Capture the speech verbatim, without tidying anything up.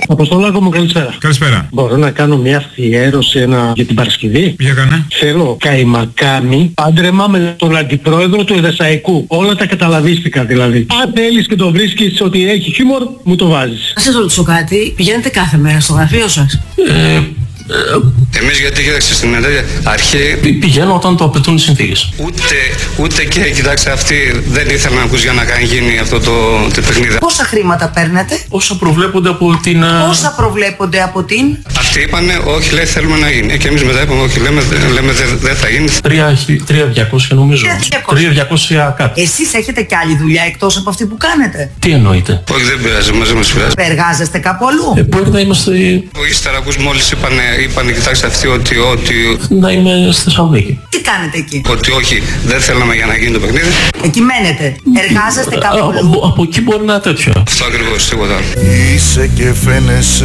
Αποστολάκο μου, καλησπέρα. Καλησπέρα. Μπορώ να κάνω μια αφιέρωση ένα... για την Παρασκευή? Για κάνε. Θέλω καημακάμι, πάντρεμα με τον αντιπρόεδρο του Εδεσαϊκού. Όλα τα καταλαβίστηκα δηλαδή. Αν θέλεις και το βρίσκεις ότι έχει χιούμορ, μου το βάζεις. Να σας ρωτήσω κάτι, πηγαίνετε κάθε μέρα στο γραφείο σας? Ε, Εμείς γιατί κοίταξε στην αρχή πηγαίνω όταν το απαιτούν οι συνθήκες. Ούτε, ούτε και κοιτάξτε αυτοί δεν ήθελαν να ακούς για να κάνει γίνει αυτό το, το παιχνίδι. Πόσα χρήματα παίρνετε? Όσα προβλέπονται από την... Πόσα προβλέπονται από την... Αυτοί είπανε όχι, λέει, θέλουμε να γίνει. Και εμείς μετά είπαμε όχι, λέμε, λέμε δεν δε θα γίνει. τρία διακόσια νομίζω. τρία διακόσια κάτι. Εσείς έχετε κι άλλη δουλειά εκτός από αυτή που κάνετε? Τι εννοείτε? Όχι, δεν πειράζει, μαζί μας πειράζει. Εργάζεστε κάπου αλλού? Ε, μπορεί να είμαστε... Όχι, ύστερα ακούς μόλις είπανε, είπανε κοιτάξτε αυτοί ότι, ότι... Να είμαι στη Θεσσαλονίκη. Τι κάνετε εκεί? Ότι όχι, δεν θέλαμε για να γίνει το παιχνίδι. Εκεί μένετε? Εργάζεστε κάπου αλλού? Από, από εκεί μπορεί να τέτοιο. Αυτό ακριβώς, τίποτα άλλο. Είσαι και φαίνεσαι